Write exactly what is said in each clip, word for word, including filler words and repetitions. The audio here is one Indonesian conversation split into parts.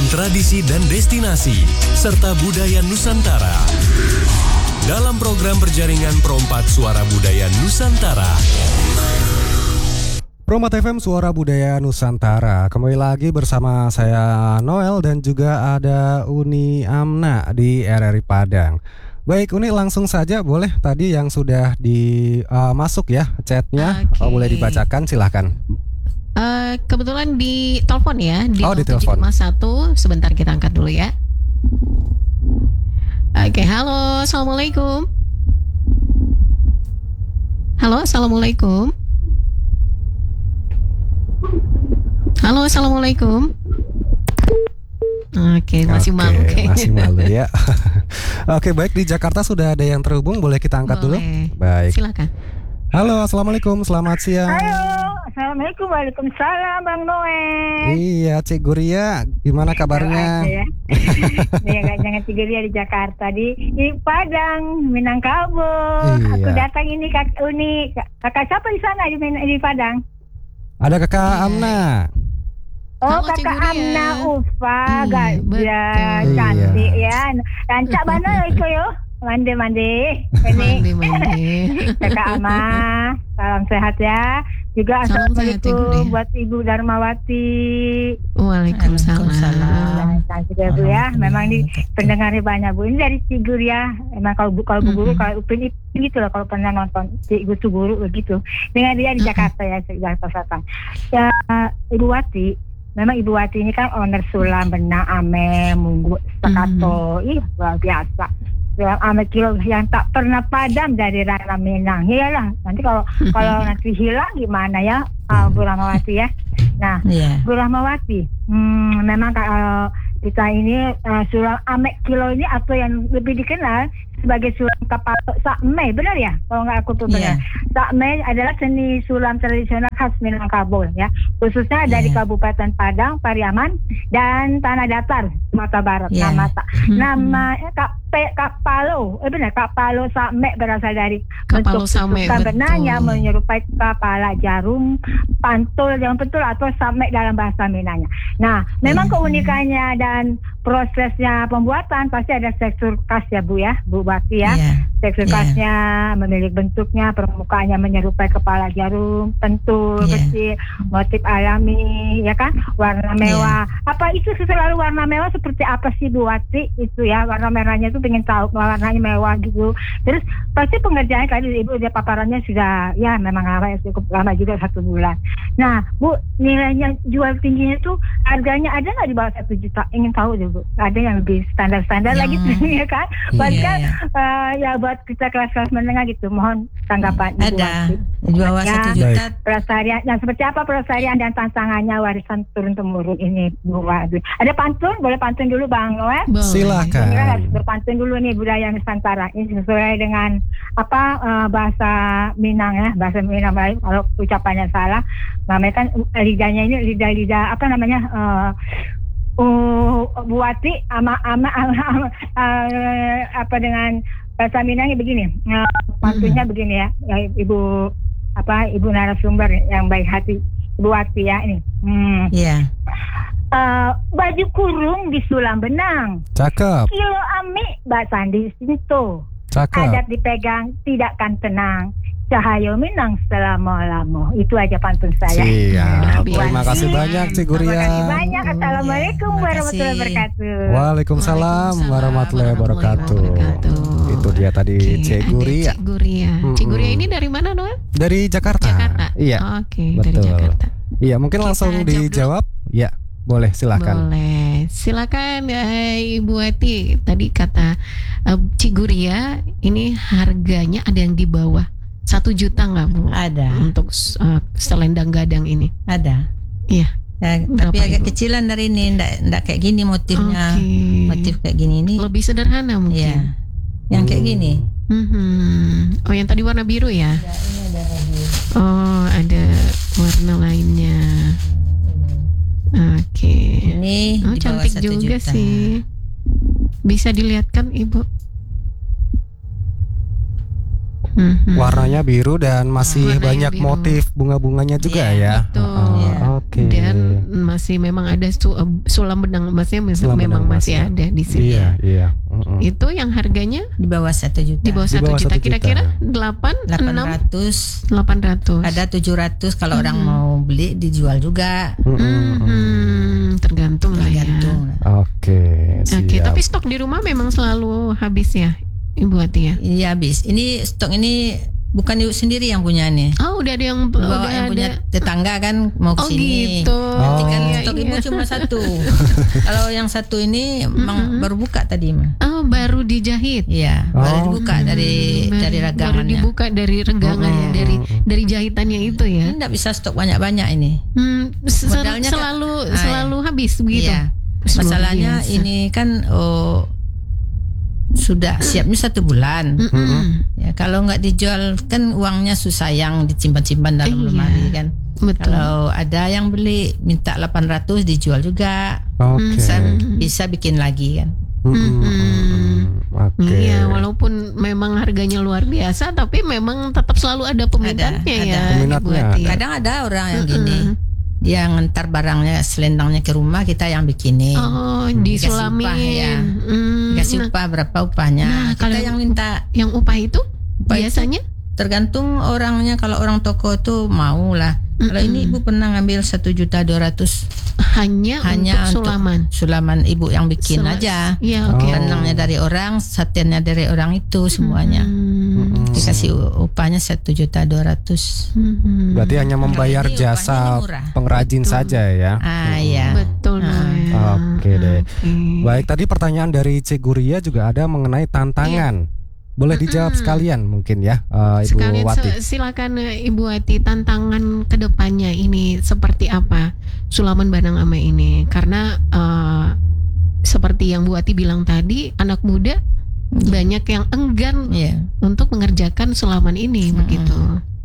tradisi dan destinasi, serta budaya Nusantara. Dalam program berjaringan Perompak Suara Budaya Nusantara. Perompak F M Suara Budaya Nusantara. Kembali lagi bersama saya Noel dan juga ada Uni Amna di R R I Padang. Baik Uni, langsung saja boleh tadi yang sudah di uh, masuk ya chatnya, okay. oh, boleh dibacakan silahkan. Uh, kebetulan di telepon ya di oh, di telepon. tujuh satu. Sebentar kita angkat dulu ya. Oke, okay, halo, assalamualaikum. Halo, assalamualaikum. Halo, assalamualaikum. Oke, okay, masih okay, malu kayaknya. Masih malu ya. Oke, okay, baik, di Jakarta sudah ada yang terhubung, boleh kita angkat boleh. Dulu. Baik. Silakan. Halo, assalamualaikum, selamat siang. Halo, assalamualaikum, waalaikumsalam, Bang Noel. Iya, Cik Guria, gimana kabarnya? Ya. Nih, jangan Cik Guria di Jakarta, di, di Padang, Minangkabau. Iya. Aku datang ini kak Uni, kakak siapa di sana di, di Padang? Ada kakak iya. Amna. Oh, halo, kakak Amna Ufa, iya, gajah, cantik ya. Rancak mana itu yo? Mande mande, ini kakak Ama, salam sehat ya. Juga assalamualaikum buat Ibu Darmawati. Waalaikumsalam. Cantik ya Bu ya. Memang ini pendengarnya banyak Bu. Ini dari Cigur ya. Emang kalau kalau Bu Guru kalau Upin gitu loh kalau pernah nonton Cigur Tu Guru begitu. Dengan dia di Jakarta ya, Jakarta Selatan. Ya, Ibu Wati. Memang Ibu Wati ini kan owner Sulam, Benang, Ame, Munggu, Stakato. Ih, luar biasa. Dalam amat kilo yang tak pernah padam dari Rana Minang. Iyalah, nanti kalau kalau nanti hilang gimana ya, uh, Bu Rahmawati ya. Nah, yeah. Bu Rahmawati, hmm, memang kalau kita ini uh, Sulam Amek Kilo ini atau yang lebih dikenal sebagai Sulam Kapal Sakme, benar ya? Kalau nggak aku tuh benar. Yeah. Sakme adalah seni sulam tradisional khas Minangkabau ya, khususnya dari yeah. Kabupaten Padang, Pariaman dan Tanah Datar, Sumatera Barat. Yeah. Nama nama eh, Kak Kapalo, eh benar Kapalo Sakme berasal dari Kapalo bentuk Sakme benarnya menyerupai kepala jarum, pantul yang betul atau Sakme dalam bahasa Minangnya. Nah, memang yeah. keunikannya dan prosesnya pembuatan pasti ada tekstur khas ya Bu ya, Bu Bati ya. Yeah. Tekstur yeah. khasnya memiliki bentuknya, permukaannya menyerupai kepala jarum, pentul yeah. kecil, motif alami ya kan, warna mewah. Yeah. Apa itu selalu warna mewah seperti apa sih Bu Wati? Itu ya, warna merahnya itu pengen tahu warnanya mewah gitu. Terus pasti pengerjaannya tadi Ibu udah paparannya sudah ya memang lama, cukup lama juga satu bulan. Nah Bu, nilainya jual tingginya tuh harganya ada nggak di bawah satu juta? Ingin tahu deh Bu. Ada yang lebih standar-standar ya. lagi ya kan? Bahkan iya, iya. Uh, ya buat kita kelas-kelas menengah gitu. Mohon tanggapan Ibu. Ada di bawah satu juta. Pelestarian yang seperti apa pelestarian dan tantangannya warisan turun temurun ini Bu Wati? Ada pantun? Boleh pantun dulu Bang Noel? Silakan. Kita harus berpantun dulu nih budaya Nusantara. Ini sesuai dengan apa uh, bahasa Minang ya, bahasa Minang baik. Kalau ucapannya salah, namanya kan lidahnya ini lidah-lidah apa namanya? Uh, Uh, Buati ama ama, ama, ama uh, apa dengan bahasa Minangnya begini, uh, pantunnya mm-hmm. begini ya, ya Ibu apa Ibu narasumber yang baik hati Ibu Wati ya ini. Hmm. Iya. Yeah. Uh, baju kurung di Sulam Benang. Cakep. Kilo ami bahasa di situ. Cakep. Adat dipegang tidak kan tenang. Cahaya Minang selama-lama. Itu aja pantun saya. Siap. Terima kasih banyak Cik Guria. Terima kasih banyak. Assalamualaikum warahmatullahi wabarakatuh. Waalaikumsalam warahmatullahi wabarakatuh. Itu dia tadi okay, Cik Guria. Cik Guria. Mm-hmm. Cik Guria ini dari mana Noel? Dari Jakarta. Jakarta. Iya. Oke, okay, dari Jakarta. Iya, mungkin kita langsung dijawab. Ya. Boleh, silakan. Boleh, silakan uh, Ibu Wati. Tadi kata uh, Cik Guria, ini harganya ada yang di bawah satu juta nggak Bu? Ada. Untuk uh, selendang gadang ini? Ada. Iya. Ya, tapi agak Ibu? Kecilan dari ini, ndak ndak kayak gini motifnya. Okay. Motif kayak gini ini. Lebih sederhana mungkin. Iya. Yang hmm. kayak gini. Hmm. Oh, yang tadi warna biru ya? Ya, ini ada lagi. Oh, ada warna lainnya. Oke. Okay. Ini oh, cantik juga juta. Sih. Bisa dilihat kan Ibu? Mm-hmm. Warnanya biru dan masih Warnanya banyak biru. Motif bunga-bunganya juga yeah, ya. Betul. Oh, yeah. Oke. Okay. Dan masih memang ada su, uh, sulam benang emasnya mes- Sulam memang benang masih emasnya. ada di sini. Iya, iya. Mm-mm. Itu yang harganya Di bawah satu juta. di bawah Di satu bawah juta, satu juta. kira-kira delapan, delapan enam, ratus delapan ratus. Ada tujuh ratus kalau orang Hmm. mau beli dijual juga. Mm-mm. Hmm, tergantung lah ya. Tergantung. Oke, Oke, siap. tapi stok di rumah memang selalu habis ya, Ibu Ati ya. Ini habis. Ini stok ini bukan ibu sendiri yang punya nih. Oh, udah ada yang Bawa udah yang ada. punya tetangga kan mau Oh kesini. gitu. Nanti kan Oh. stok ibu cuma satu. Kalau yang satu ini emang Mm-mm. baru buka tadi mah. Oh, baru dijahit. Iya, baru Oh. dibuka dari Hmm, dari baru- Baru ragangannya. dibuka dari regangannya, Mm-mm. dari dari jahitannya itu ya. Ini enggak bisa stok banyak-banyak ini. Hmm, ser- Modalnya kan- selalu Ah, selalu habis begitu. Iya. Luar Masalahnya biasa. ini kan oh, sudah siapnya satu bulan. Mm-mm. Ya, kalau nggak dijual kan uangnya susah yang disimpan-simpan dalam Iya. lemari kan. Betul. Kalau ada yang beli minta delapan ratus dijual juga. Oke. Bisa, Mm. bisa bikin lagi kan. Mm-mm. Mm-mm. Oke. Iya, walaupun memang harganya luar biasa, tapi memang tetap selalu ada peminatnya Ada, ya. ada. Peminatnya Ibu Ati. ada. Kadang ada orang yang gini, Mm-mm. dia ngantar barangnya selendangnya ke rumah, kita yang bikinin. Oh, Dikasih disulamin. upah, ya. Hmm, Kasih nah, upah berapa upahnya. Nah, kita kalau yang minta. yang upah itu Upah itu biasanya tergantung orangnya. Kalau orang toko tuh mau lah. Kalau Mm-mm. ini ibu pernah ngambil satu juta dua ratus hanya, hanya untuk untuk sulaman. sulaman ibu yang bikin Sel- aja. Iya, Oh. oke. Benangnya dari orang, satinnya dari orang itu semuanya. Hmm. Mm-mm. Dikasih u- upahnya satu juta dua ratus. Hmm. Berarti hanya membayar ini upahnya jasa ini murah. pengrajin Betul. saja ya. Ah iya. Betul. Ah. Noel. Oke deh. Oke. Baik, tadi pertanyaan dari Cik Guria juga ada mengenai tantangan. Boleh dijawab Mm-mm. sekalian mungkin ya, eh, Ibu Sekalian Wati. se- silakan eh, Ibu Wati, tantangan kedepannya ini seperti apa sulaman Banang Ame ini? Karena eh, seperti yang Bu Wati bilang tadi, anak muda banyak yang enggan Iya. untuk mengerjakan sulaman ini Mm-mm. begitu.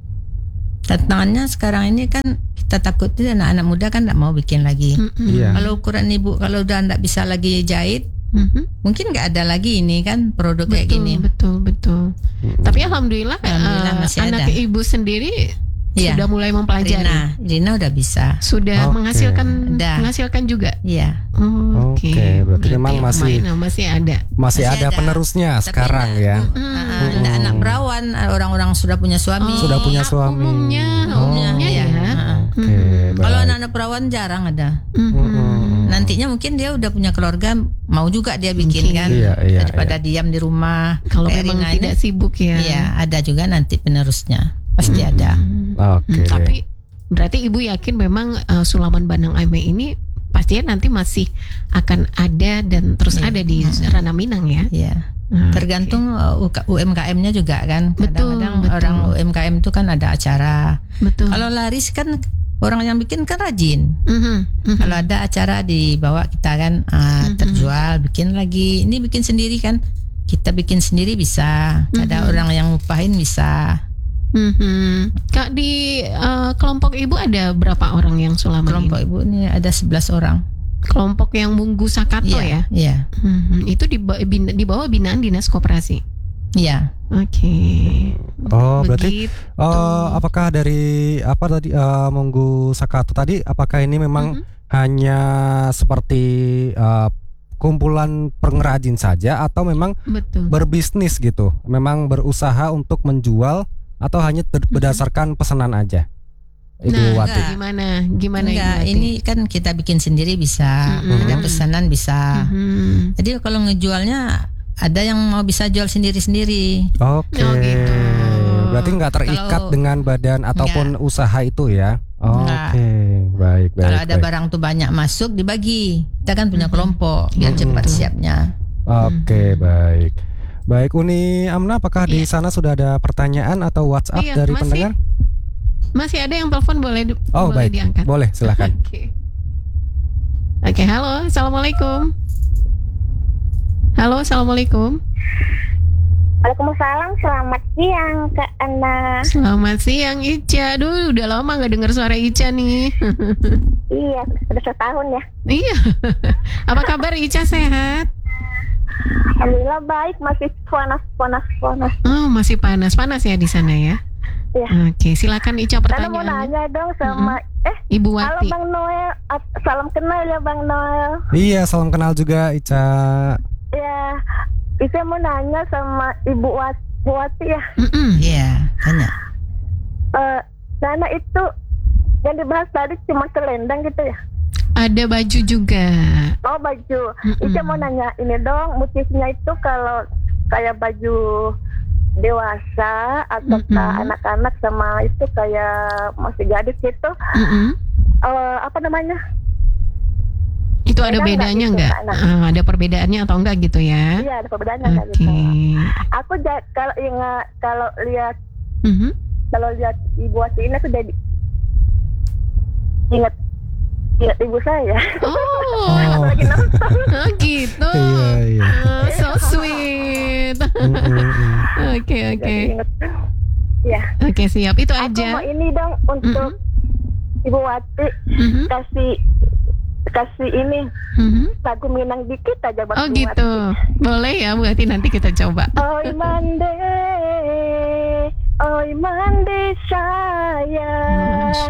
Tantangannya sekarang ini kan kita takutnya anak-anak muda kan nggak mau bikin lagi. Mm-mm. Iya. Kalau ukuran ibu kalau udah nggak bisa lagi jahit, Mhm. mungkin nggak ada lagi ini kan produk kayak Betul, gini. betul, betul. Mm-mm. Tapi alhamdulillah, Alhamdulillah eh, masih anak ada. ibu sendiri Iya. sudah mulai mempelajari, Rina, Rina udah bisa. sudah Oke. menghasilkan Udah. menghasilkan juga. Iya. Oh, Oke, Oke, berarti memang masih- lumayan, masih ada. Masih Masih ada ada. penerusnya Tapi sekarang enggak, ya. Bu, Mm. ah, ah, enggak anak perawan, orang-orang sudah punya suami. Oh, Sudah punya ah, suami. Umumnya, Oh. umumnya ya. Iya. Ah. Oke, Mm. baik. Kalau anak-anak perawan jarang ada. Mhm. Nantinya mungkin dia udah punya keluarga, mau juga dia bikin Mungkin. kan. Iya, iya, Daripada diam di rumah. Kalau Kayak memang Rina tidak ini, sibuk ya. Iya, ada juga nanti penerusnya. Pasti ada. Hmm. Oke. Hmm, Tapi berarti ibu yakin memang uh, sulaman Banang Ame ini pastinya nanti masih akan ada dan terus Iya. ada di Ranah Minang ya. Iya. Oke. Tergantung uh, U K- U M K M-nya juga kan. Betul, Kadang-kadang betul. orang U M K M itu kan ada acara. Betul. Kalau laris kan orang yang bikin kan rajin. Mhm, mhm. Kalau ada acara dibawa kita kan uh, Mhm. terjual, bikin lagi. Ini bikin sendiri kan. Kita bikin sendiri bisa. Ada Mhm. orang yang ngupahin bisa. Mhm. Kak, di uh, kelompok ibu ada berapa orang yang sulaman Kelompok ini? ibu ini ada sebelas orang. Kelompok yang Munggu Sakato ya. Iya. Iya. Mhm. Itu di, ba- bin- di bawah binaan dinas koperasi. Iya. Oke. Oh, berarti Begitu. eh, apakah dari apa tadi eh, Monggo Sakato tadi apakah ini memang Mhm. hanya seperti eh, kumpulan pengrajin saja atau memang Betul. berbisnis gitu? Memang berusaha untuk menjual atau hanya ter- berdasarkan pesanan aja? Ibu Nah, Wati. enggak. gimana? Gimana Enggak, Ibu Wati? ini kan kita bikin sendiri bisa. Mhm. Ada pesanan bisa. Mhm. Jadi kalau ngejualnya ada yang mau bisa jual sendiri-sendiri. Oke. Oh, gitu. Berarti nggak terikat Kalau- dengan badan ataupun usaha itu ya? Oke, Nggak. baik baik. Kalau ada baik. barang tuh banyak masuk dibagi. Kita kan punya Mhm. kelompok biar Mhm. cepat siapnya. Oke, baik. Baik, Uni Amna, apakah di Iya. sana sudah ada pertanyaan atau WhatsApp Iya, dari masih. pendengar? Masih ada yang telepon, boleh di- Oh, boleh baik. diangkat. Boleh, silakan. Oke. Oke, halo, assalamualaikum. Halo, assalamualaikum. Waalaikumsalam, selamat siang Kak Anda. Selamat siang Ica. Aduh, udah lama nggak dengar suara Ica nih. Iya, sudah setahun ya. Iya. Apa kabar Ica, sehat? Alhamdulillah baik, masih panas, panas, panas. Oh, masih panas-panas ya di sana ya. Ya. Oke, silakan Ica Karena mau pertanyaannya. nanya dong sama Mm-mm. eh Ibu halo Wati. Bang Noel, Ap- salam kenal ya Bang Noel. Iya, salam kenal juga Ica. Ya, Ica mau nanya sama Ibu Wat- Bu Wati ya. Mm-mm. Iya, tanya. Eh, Nana itu yang dibahas tadi cuma selendang gitu ya? Ada baju juga. Oh baju. Mm-mm. Ica mau nanya ini dong, motifnya itu kalau kayak baju dewasa atau Mm-mm. anak-anak sama itu kayak masih gadis gitu, Mm-mm. eh, apa namanya? Itu ada Beda nggak bedanya gitu, nggak? Nana? Ah, ada perbedaannya atau enggak gitu ya? Iya ada perbedaannya nggak Oke. gitu. Aku ja- kalau ingat kalau lihat Mhm. kalau lihat Ibu Wati ini aku jadi ingat ingat ibu saya. Oh, Aku lagi nonton. oh gitu. Iya, iya. Ah, so sweet. Mm, mm, mm. Oke, oke. Jadi ingat. Ya. Oke, siap. Itu Aku mau aja. ini dong untuk Ibu Wati Mhm. kasih kasih ini Mhm. lagu Minang dikit aja buat Oh Bu gitu. Wati. Boleh ya, berarti nanti kita coba. Oi mande, oi mande sayang.